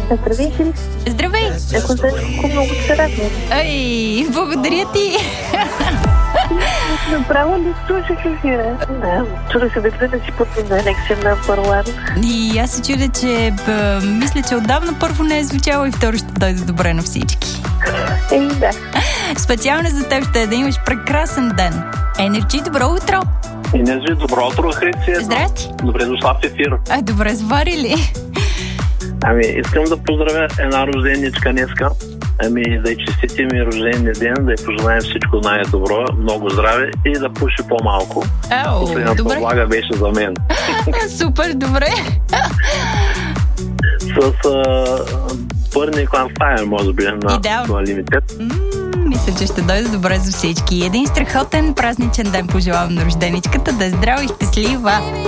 Здравейте. Здравей! Колко много се радвам. Ай, благодаря ти! Направо ли слушах ефира? Да, чудо се да си подвина лекция на Парлан. И аз се чудя, че мисля, че отдавна първо не е звучало и второ ще дойде добре на всички. Да. Специално за теб ще е да имаш прекрасен ден. Енерджи, добро утро! Енерджи, добро утро, Христия. Здрасти! Добре дошла в ефир. Добре зварили. Искам да поздравя една рожденичка днеска. Да й честитим и рождения ден, да й пожелаем всичко най-добро, много здраве и да пуши по-малко. Последната влага беше за мен. Супер, добре. С Burning on Fire, може би, на Limited. Мисля, че ще дойде добре за всички. Един страхотен празничен ден пожелавам на рожденичката, да е здрава и щастлива.